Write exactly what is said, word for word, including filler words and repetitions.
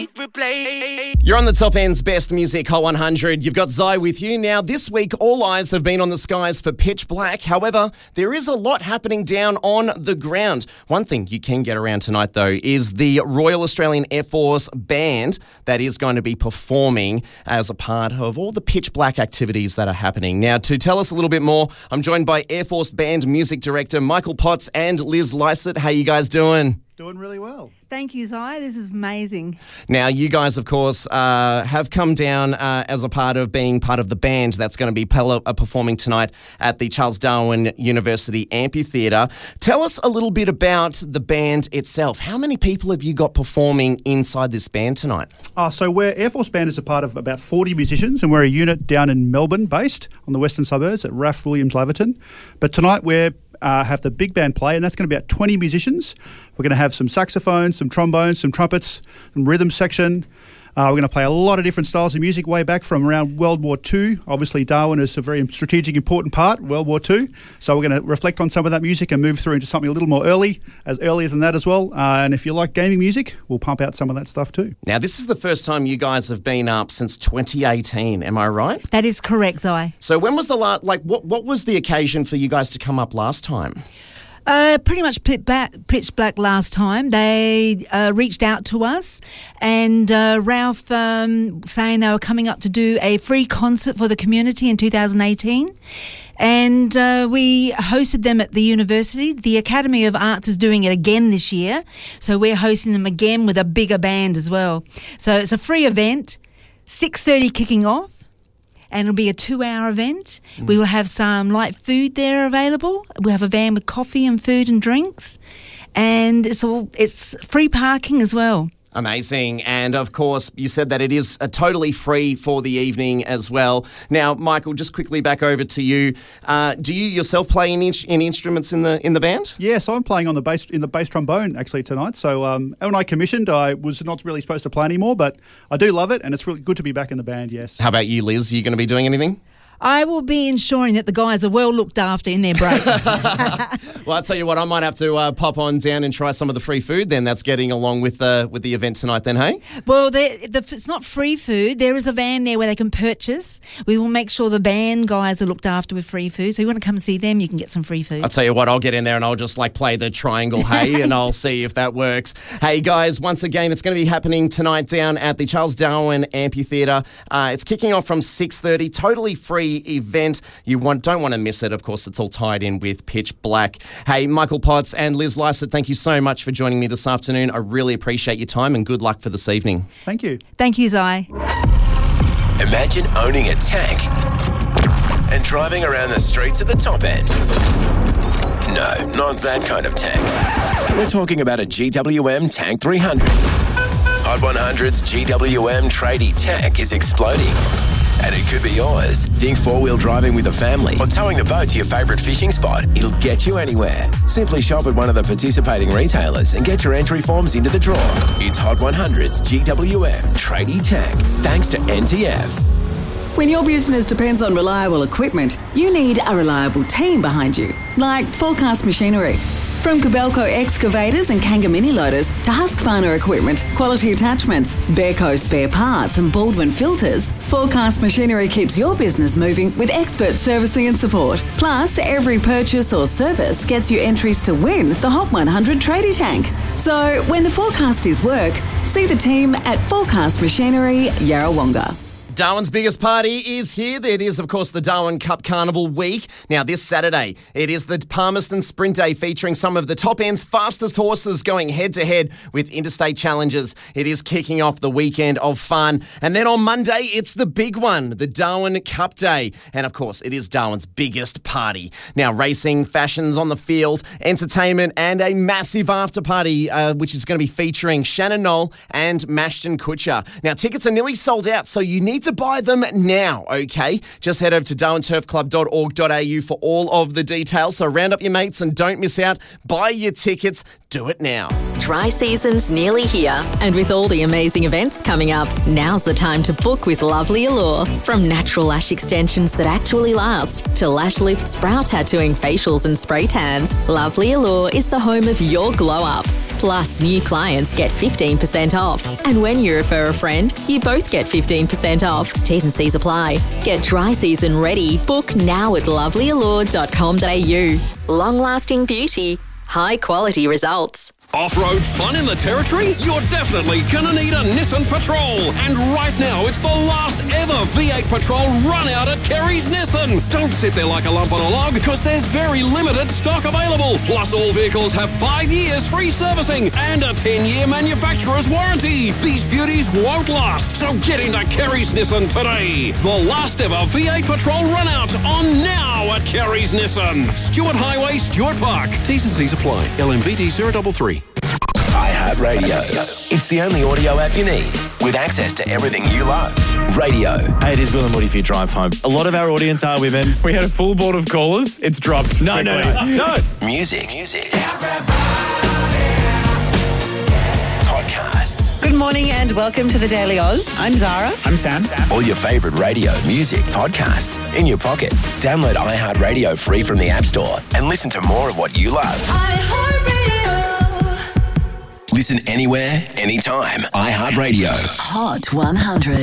You're on the Top End's Best Music Hot one hundred. You've got Zai with you. Now, this week, all eyes have been on the skies for Pitch Black. However, there is a lot happening down on the ground. One thing you can get around tonight, though, is the Royal Australian Air Force Band that is going to be performing as a part of all the Pitch Black activities that are happening. Now, to tell us a little bit more, I'm joined by Air Force Band Music Director Michael Potts and Liz Lysett. How you guys doing? Doing really well. Thank you, Zai. This is amazing. Now, you guys, of course, uh, have come down uh, as a part of being part of the band that's going to be pel- uh, performing tonight at the Charles Darwin University Amphitheatre. Tell us a little bit about the band itself. How many people have you got performing inside this band tonight? Uh, so we're Air Force Band is a part of about forty musicians, and we're a unit down in Melbourne based on the western suburbs at Ralph Williams Laverton. But tonight we're Uh, have the big band play, and that's going to be about twenty musicians. We're going to have some saxophones, some trombones, some trumpets, some rhythm section. Uh, we're going to play a lot of different styles of music way back from around World War Two. Obviously, Darwin is a very strategic, important part, World War Two. So we're going to reflect on some of that music and move through into something a little more early, as earlier than that as well. Uh, and if you like gaming music, we'll pump out some of that stuff too. Now, this is the first time you guys have been up since twenty eighteen. Am I right? That is correct, Zai. So when was the last, like, what, what was the occasion for you guys to come up last time? Uh, pretty much Pitch Black, Pitch Black last time. They uh, reached out to us, and uh, Ralph um, saying they were coming up to do a free concert for the community in two thousand eighteen. And uh, we hosted them at the university. The Academy of Arts is doing it again this year, so we're hosting them again with a bigger band as well. So it's a free event, six thirty kicking off. And it'll be a two-hour event. Mm. We will have some light food there available. We'll have a van with coffee and food and drinks. And it's all it's free parking as well. Amazing. And, of course, you said that it is uh, totally free for the evening as well. Now, Michael, just quickly back over to you. Uh, do you yourself play any, any instruments in the in the band? Yes, yeah, so I'm playing on the bass in the bass trombone actually tonight. So um, when I commissioned, I was not really supposed to play anymore, but I do love it, and it's really good to be back in the band, yes. How about you, Liz? Are you going to be doing anything? I will be ensuring that the guys are well looked after in their breaks. Well, I'll tell you what, I might have to uh, pop on down and try some of the free food then that's getting along with, uh, with the event tonight then, hey? Well, the, it's not free food. There is a van there where they can purchase. We will make sure the band guys are looked after with free food. So you want to come and see them, you can get some free food. I'll tell you what, I'll get in there and I'll just like play the triangle, hey, and I'll see if that works. Hey, guys, once again, it's going to be happening tonight down at the Charles Darwin Amphitheatre. Uh, it's kicking off from six thirty, totally free event. You want, don't want to miss it. Of course, it's all tied in with Pitch Black. Hey, Michael Potts and Liz Lysett, thank you so much for joining me this afternoon. I really appreciate your time and good luck for this evening. Thank you. Thank you, Zai. Imagine owning a tank and driving around the streets at the Top End. No, not that kind of tank. We're talking about a G W M Tank three hundred. Hot one hundred's G W M tradie tank is exploding. And it could be yours. Think four-wheel driving with a family or towing the boat to your favourite fishing spot. It'll get you anywhere. Simply shop at one of the participating retailers and get your entry forms into the draw. It's Hot one hundred's G W M Tradie Tank, thanks to N T F. When your business depends on reliable equipment, you need a reliable team behind you, like Forecast Machinery. From Kobelco excavators and Kanga mini loaders to Husqvarna equipment, quality attachments, Bearco spare parts and Baldwin filters, Forecast Machinery keeps your business moving with expert servicing and support. Plus, every purchase or service gets you entries to win the Hot one hundred Tradie Tank. So, when the forecast is work, see the team at Forecast Machinery, Yarrawonga. Darwin's biggest party is here. It is, of course, the Darwin Cup Carnival Week. Now, this Saturday, it is the Palmerston Sprint Day featuring some of the top end's fastest horses going head-to-head with interstate challenges. It is kicking off the weekend of fun. And then on Monday, it's the big one, the Darwin Cup Day. And, of course, it is Darwin's biggest party. Now, racing, fashions on the field, entertainment, and a massive after-party, uh, which is going to be featuring Shannon Knoll and Mashton Kutcher. Now, tickets are nearly sold out, so you need to buy them now, okay? Just head over to darwin turf club dot org dot a u for all of the details. So round up your mates and don't miss out. Buy your tickets. Do it now. Dry season's nearly here, and with all the amazing events coming up, now's the time to book with Lovely Allure. From natural lash extensions that actually last to lash lifts, brow tattooing, facials and spray tans, Lovely Allure is the home of your glow up. Plus, new clients get fifteen percent off. And when you refer a friend, you both get fifteen percent off. T's and C's apply. Get dry season ready. Book now at lovely allure dot com dot a u. Long-lasting beauty, high-quality results. Off-road fun in the Territory? You're definitely going to need a Nissan Patrol. And right now, it's the last ever V eight Patrol run out at Kerry's Nissan. Don't sit there like a lump on a log, because there's very limited stock available. Plus, all vehicles have five years free servicing and a ten-year manufacturer's warranty. These beauties won't last, so get into Kerry's Nissan today. The last ever V eight Patrol run out on now at Kerry's Nissan. Stewart Highway, Stewart Park. T's and C's apply. L M V D zero three three. iHeartRadio. It's the only audio app you need, with access to everything you love. Radio. Hey, it is Will and Woody for your drive home. A lot of our audience are women. We had a full board of callers. It's dropped. No, no, no, no. Music. Music. Podcasts. Good morning and welcome to the Daily Oz. I'm Zara. I'm Sam. All your favourite radio, music, podcasts in your pocket. Download iHeartRadio free from the App Store and listen to more of what you love. iHeartRadio. Listen anywhere, anytime. iHeartRadio. Hot one hundred.